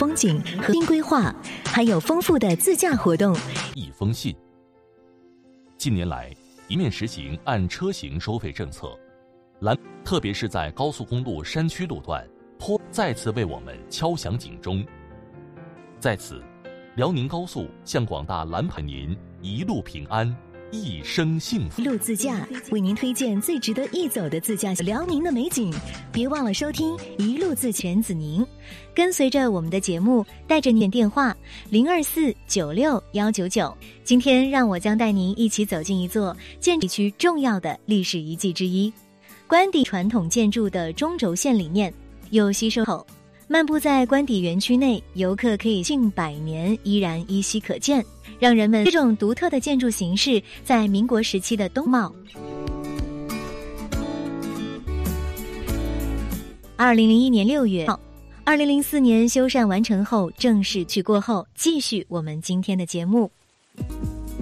风景和新规划，还有丰富的自驾活动。 一封信。近年来，一面实行按车型收费政策，特别是在高速公路山区路段，再次为我们敲响警钟。在此，辽宁高速向广大蓝朋您一路平安，一生幸福。 一路自驾为您推荐最值得一走的自驾辽宁的美景，别忘了收听一路自全子宁，跟随着我们的节目，带着你电话02496199。今天让我将带您一起走进一座建地区重要的历史遗迹之一——官邸传统建筑的中轴线里面有吸收口。漫步在官邸园区内，游客可以近100年依然依稀可见，让人们这种独特的建筑形式在民国时期的东茂。2001年6月，2004年修缮完成后正式竣工后，继续我们今天的节目。